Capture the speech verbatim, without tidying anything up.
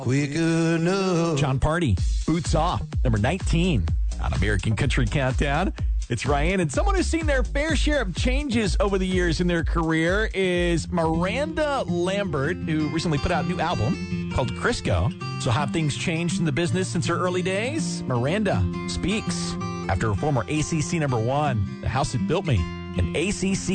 quick enough. John Party, Boots Off, number nineteen on American Country Countdown. It's Ryan, and someone who's seen their fair share of changes over the years in their career is Miranda Lambert, who recently put out a new album called Crisco. So have things changed in the business since her early days? Miranda speaks after her former A C C number one, The House That Built Me, and A C C